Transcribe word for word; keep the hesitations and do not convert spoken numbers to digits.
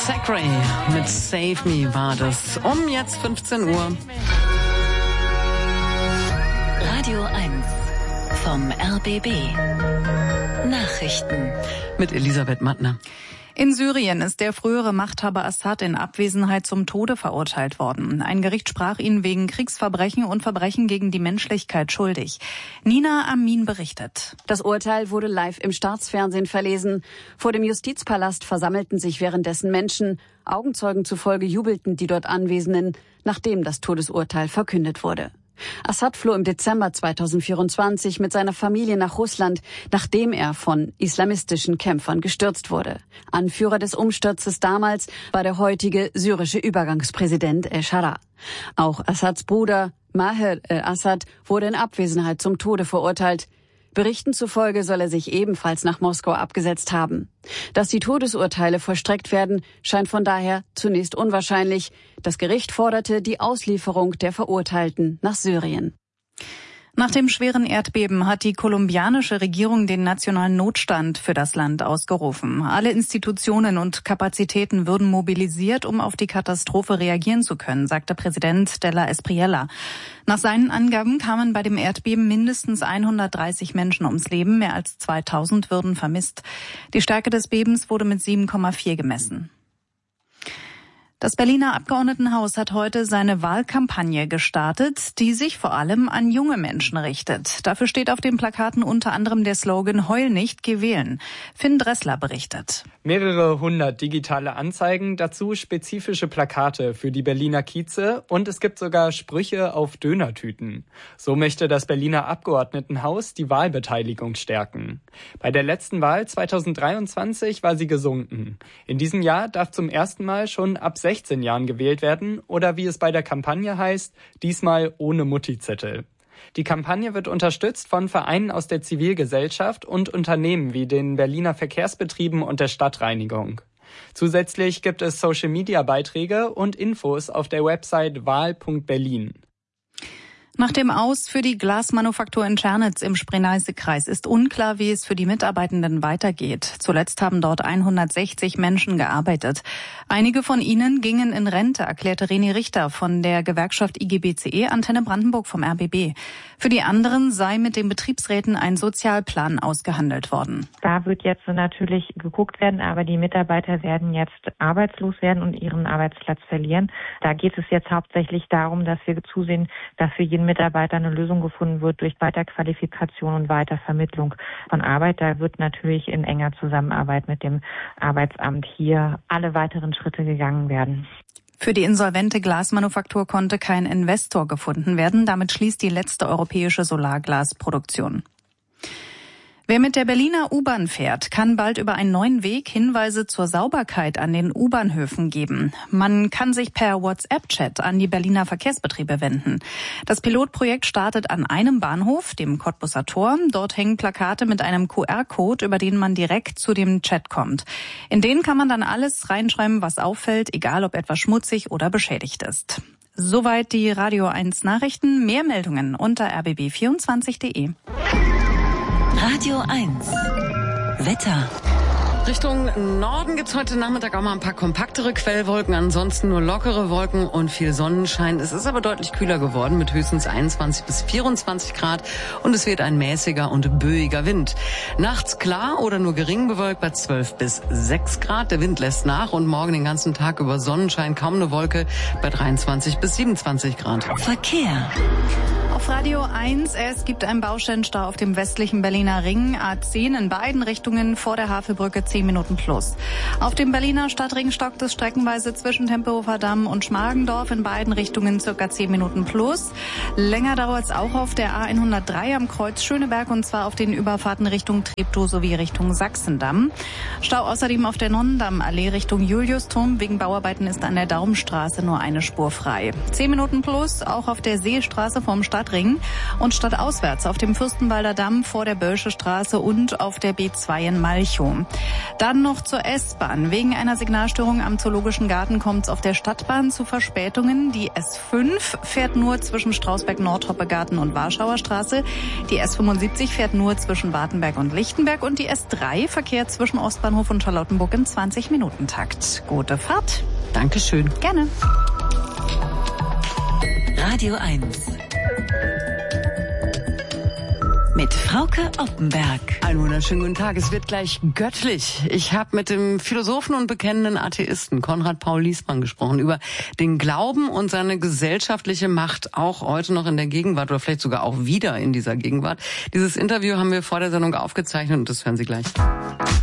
Sacre mit Save Me war das. Um jetzt fünfzehn Uhr. Radio eins vom R B B. Nachrichten. Mit Elisabeth Mattner. In Syrien ist der frühere Machthaber Assad in Abwesenheit zum Tode verurteilt worden. Ein Gericht sprach ihn wegen Kriegsverbrechen und Verbrechen gegen die Menschlichkeit schuldig. Nina Amin berichtet. Das Urteil wurde live im Staatsfernsehen verlesen. Vor dem Justizpalast versammelten sich währenddessen Menschen. Augenzeugen zufolge jubelten die dort Anwesenden, nachdem das Todesurteil verkündet wurde. Assad floh im Dezember zweitausendvierundzwanzig mit seiner Familie nach Russland, nachdem er von islamistischen Kämpfern gestürzt wurde. Anführer des Umsturzes damals war der heutige syrische Übergangspräsident El-Shara. Auch Assads Bruder Maher al-Assad wurde in Abwesenheit zum Tode verurteilt. Berichten zufolge soll er sich ebenfalls nach Moskau abgesetzt haben. Dass die Todesurteile vollstreckt werden, scheint von daher zunächst unwahrscheinlich. Das Gericht forderte die Auslieferung der Verurteilten nach Syrien. Nach dem schweren Erdbeben hat die kolumbianische Regierung den nationalen Notstand für das Land ausgerufen. Alle Institutionen und Kapazitäten würden mobilisiert, um auf die Katastrophe reagieren zu können, sagte Präsident de la Espriella. Nach seinen Angaben kamen bei dem Erdbeben mindestens hundertdreißig Menschen ums Leben, mehr als zweitausend würden vermisst. Die Stärke des Bebens wurde mit sieben Komma vier gemessen. Das Berliner Abgeordnetenhaus hat heute seine Wahlkampagne gestartet, die sich vor allem an junge Menschen richtet. Dafür steht auf den Plakaten unter anderem der Slogan "Heul nicht, geh wählen". Finn Dressler berichtet. Mehrere hundert digitale Anzeigen, dazu spezifische Plakate für die Berliner Kieze und es gibt sogar Sprüche auf Dönertüten. So möchte das Berliner Abgeordnetenhaus die Wahlbeteiligung stärken. Bei der letzten Wahl zweitausenddreiundzwanzig war sie gesunken. In diesem Jahr darf zum ersten Mal schon ab sechzehn Jahren gewählt werden oder wie es bei der Kampagne heißt, diesmal ohne Mutti-Zettel. Die Kampagne wird unterstützt von Vereinen aus der Zivilgesellschaft und Unternehmen wie den Berliner Verkehrsbetrieben und der Stadtreinigung. Zusätzlich gibt es Social-Media-Beiträge und Infos auf der Website wahl punkt berlin. Nach dem Aus für die Glasmanufaktur in Tschernitz im Spree-Neiße-Kreis ist unklar, wie es für die Mitarbeitenden weitergeht. Zuletzt haben dort hundertsechzig Menschen gearbeitet. Einige von ihnen gingen in Rente, erklärte René Richter von der Gewerkschaft I G B C E, Antenne Brandenburg vom R B B. Für die anderen sei mit den Betriebsräten ein Sozialplan ausgehandelt worden. Da wird jetzt natürlich geguckt werden, aber die Mitarbeiter werden jetzt arbeitslos werden und ihren Arbeitsplatz verlieren. Da geht es jetzt hauptsächlich darum, dass wir zusehen, dass für jeden Mitarbeiter eine Lösung gefunden wird durch Weiterqualifikation und Weitervermittlung von Arbeit. Da wird natürlich in enger Zusammenarbeit mit dem Arbeitsamt hier alle weiteren Schritte gegangen werden. Für die insolvente Glasmanufaktur konnte kein Investor gefunden werden. Damit schließt die letzte europäische Solarglasproduktion. Wer mit der Berliner U-Bahn fährt, kann bald über einen neuen Weg Hinweise zur Sauberkeit an den U-Bahnhöfen geben. Man kann sich per WhatsApp-Chat an die Berliner Verkehrsbetriebe wenden. Das Pilotprojekt startet an einem Bahnhof, dem Cottbusser Tor. Dort hängen Plakate mit einem Q R-Code, über den man direkt zu dem Chat kommt. In den kann man dann alles reinschreiben, was auffällt, egal ob etwas schmutzig oder beschädigt ist. Soweit die Radio eins Nachrichten. Mehr Meldungen unter r b b vierundzwanzig punkt de. Radio eins. Wetter. Richtung Norden gibt's heute Nachmittag auch mal ein paar kompaktere Quellwolken, ansonsten nur lockere Wolken und viel Sonnenschein. Es ist aber deutlich kühler geworden mit höchstens einundzwanzig bis vierundzwanzig Grad und es wird ein mäßiger und böiger Wind. Nachts klar oder nur gering bewölkt bei zwölf bis sechs Grad. Der Wind lässt nach und morgen den ganzen Tag über Sonnenschein, kaum eine Wolke bei dreiundzwanzig bis siebenundzwanzig Grad. Verkehr. Auf Radio eins, es gibt einen Baustellenstau auf dem westlichen Berliner Ring, A zehn in beiden Richtungen vor der Havelbrücke zehn Minuten plus. Auf dem Berliner Stadtring stockt es streckenweise zwischen Tempelhofer Damm und Schmargendorf in beiden Richtungen circa zehn Minuten plus. Länger dauert es auch auf der A hundertdrei am Kreuz Schöneberg und zwar auf den Überfahrten Richtung Treptow sowie Richtung Sachsendamm. Stau außerdem auf der Nonnendammallee Richtung Juliusturm. Wegen Bauarbeiten ist an der Daumenstraße nur eine Spur frei. zehn Minuten plus auch auf der Seestraße vom Stadt Stadtring und stadtauswärts auf dem Fürstenwalder Damm vor der Bölsche Straße und auf der B zwei in Malchow. Dann noch zur S-Bahn. Wegen einer Signalstörung am Zoologischen Garten kommt es auf der Stadtbahn zu Verspätungen. Die S fünf fährt nur zwischen Strausberg-Nordhoppegarten und Warschauer Straße. Die S fünfundsiebzig fährt nur zwischen Wartenberg und Lichtenberg und die S drei verkehrt zwischen Ostbahnhof und Charlottenburg im zwanzig-Minuten-Takt. Gute Fahrt. Dankeschön. Gerne. Radio eins. Mit Frauke Oppenberg. Einen wunderschönen guten Tag. Es wird gleich göttlich. Ich habe mit dem Philosophen und bekennenden Atheisten Konrad Paul Liesmann gesprochen über den Glauben und seine gesellschaftliche Macht, auch heute noch in der Gegenwart oder vielleicht sogar auch wieder in dieser Gegenwart. Dieses Interview haben wir vor der Sendung aufgezeichnet und das hören Sie gleich.